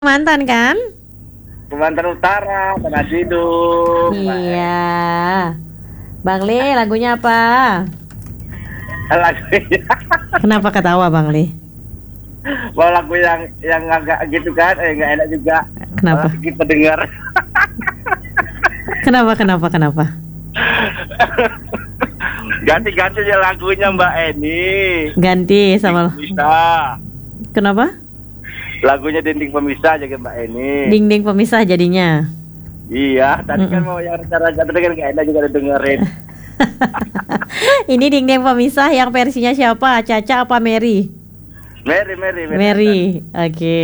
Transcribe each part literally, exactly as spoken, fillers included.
Mantan kan? Kalimantan Utara, Tanah Sidung. Iya. Bang Li, lagunya apa? Lagunya, Kenapa ketawa Bang Li? mau lagu yang yang agak gitu kan, eh nggak enak juga. Kenapa? Malah kita dengar. Kenapa, kenapa, kenapa? Ganti-ganti aja lagunya Mbak Eni. Ganti sama Bisa. Kenapa? Lagunya Dinding Pemisah aja Mbak Eni. Dinding pemisah jadinya. Iya, tadi kan Mm-mm. mau yang rencana tadi kan nggak enak juga dengerin. Ini dinding pemisah yang versinya siapa? Caca apa Mary? Mary, Mary, Mary. Mary. Oke.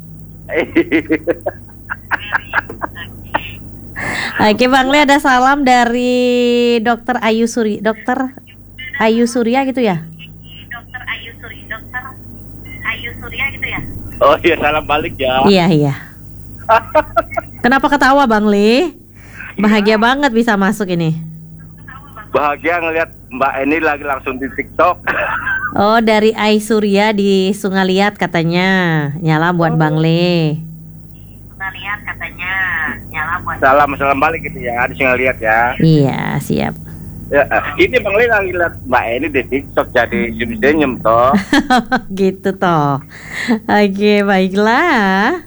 Oke Bang Li, ada salam dari Dokter Ayu Suri, Dokter Ayu Surya gitu ya? Dokter Ayu Suri, Dokter Ayu Surya gitu ya? Oh iya, salam balik ya. Iya, iya. Kenapa ketawa Bang Li? Bahagia banget bisa masuk ini. Bahagia ngelihat Mbak Eni lagi langsung di TikTok. Oh, dari Ai Surya di Sungaliat katanya. Nyala buat Bang Li. Kita lihat katanya nyala buat Salam salam balik gitu ya, di sini lihat ya. Iya, siap. Ya, eh, ini Bang Lee lagi lihat Mbak Eni di TikTok jadi senyum toh. Gitu toh. Oke, baiklah.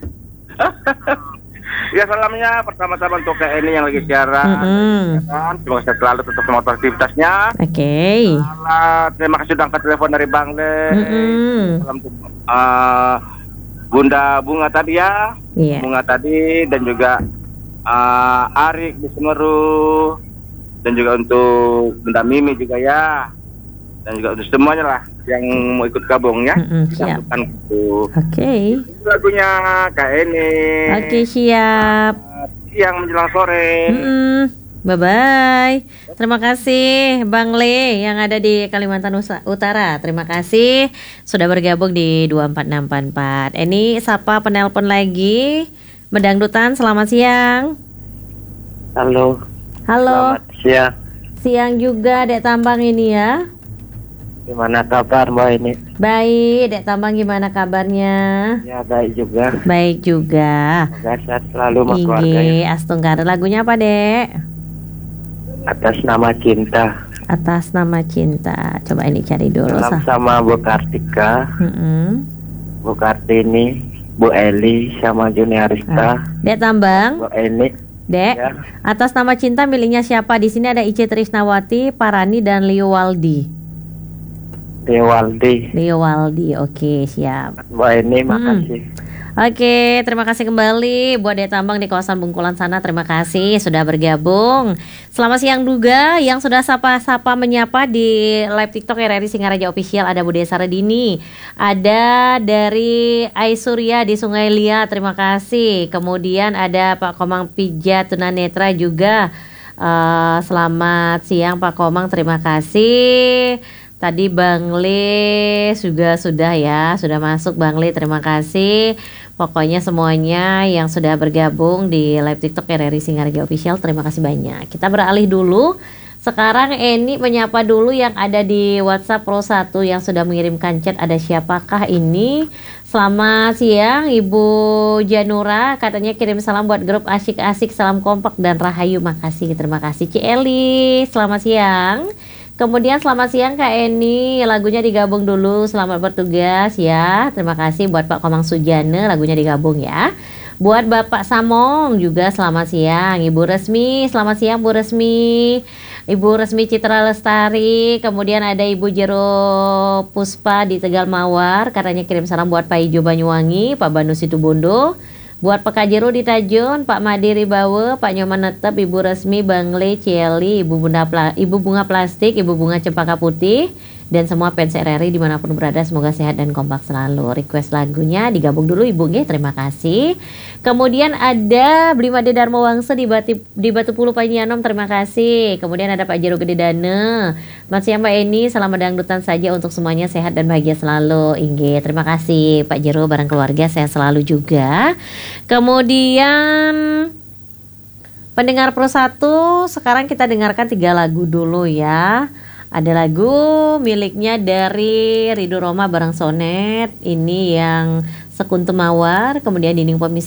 Ya salamnya pertama-tama untuk Kak Eni yang lagi siaran. Mm-mm. Ya, semoga sehat selalu tetap semangat aktivitasnya. Oke. Salam, terima kasih sudah angkat telepon dari Bang Lee. Mm-mm. Salam untuk eh, Bunda Bunga tadi ya. Iya. Bunga tadi dan juga eh, Arik di Semeru dan juga untuk Bunda Mimi juga ya. Dan juga untuk semuanya lah yang mau ikut gabung ya. Mm-mm, siap. Disambutkan gitu. Oke. Itu lagunya Kak Eni. Oke, siap. Siang menjelang sore. Mm-mm. Bye-bye. Terima kasih Bang Le yang ada di Kalimantan Usa- Utara. Terima kasih sudah bergabung di dua empat enam empat empat. Ini sapa penelpon lagi. Mendangdutan, selamat siang. Halo, Halo. selamat siang. Siang juga Dek Tambang ini ya. Gimana kabar Mbak ini? Baik, Dek Tambang gimana kabarnya? Ya baik juga. Baik juga. Semoga sehat selalu sama keluarga ya. Ige Astungkar. Lagunya apa Dek? Atas nama cinta. Atas nama cinta. Coba ini cari dulu Salam sah. sama Bu Kartika, Mm-mm. Bu Kartini, Bu Eli, sama Juni Arista. Ah. Dek Tambang, Bu Eni. Dek. Ya, Atas nama cinta miliknya siapa? Di sini ada Ice Trisnawati, Parani dan Leo Waldi. Dewaldi. Leo Waldi. Oke, siap. Bu Eni, makasih. Oke, terima kasih kembali buat Dek Tambang di kawasan Bungkulan sana. Terima kasih sudah bergabung. Selamat siang juga yang sudah sapa-sapa menyapa di live TikTok R R I Singaraja Official. Ada Bude Saradini, ada dari Aisurya di Sungai Liat. Terima kasih. Kemudian ada Pak Komang Pijat Tunanetra juga. Eh, selamat siang Pak Komang, terima kasih. Tadi Bang Le juga sudah ya, sudah masuk Bang Le, terima kasih. Pokoknya semuanya yang sudah bergabung di live TikTok R R I Singaraja Official, terima kasih banyak. Kita beralih dulu. Sekarang Eni menyapa dulu yang ada di WhatsApp Pro satu yang sudah mengirimkan chat. Ada siapakah ini? Selamat siang Ibu Janura, katanya kirim salam buat grup asik-asik, salam kompak dan rahayu. Makasih, terima kasih Ci Eli. Selamat siang. Kemudian selamat siang Kak Eni, lagunya digabung dulu, selamat bertugas ya. Terima kasih buat Pak Komang Sujana, lagunya digabung ya. Buat Bapak Samong juga selamat siang. Ibu Resmi, selamat siang Bu Resmi. Ibu Resmi Citra Lestari. Kemudian ada Ibu Jero Puspa di Tegal Mawar, katanya kirim salam buat Pak Ijo Banyuwangi, Pak Banu Situbondo. Buat Pak Kajero di Tajun, Pak Madiri Bawe, Pak Nyoman Netep, Ibu Resmi, Bang Le, Cieli, Ibu Bunda Pla, Ibu Bunga Plastik, Ibu Bunga Cempaka Putih, dan semua fans R R I dimanapun berada, semoga sehat dan kompak selalu. Request lagunya digabung dulu Ibu G, terima kasih. Kemudian ada Blimade Dharma Wangsa di Batu, di Batu Pulu Panyanom, terima kasih. Kemudian ada Pak Jero Gede Dane. Selamat siang Mbak Eni, salam dangdutan saja untuk semuanya, sehat dan bahagia selalu. Inge, terima kasih Pak Jero, bareng keluarga sehat selalu juga. Kemudian pendengar Pro satu, sekarang kita dengarkan tiga lagu dulu ya. Ada lagu miliknya dari Ridho Roma bareng Sonet. Ini yang Sekuntum Mawar, kemudian Dinding Pemisah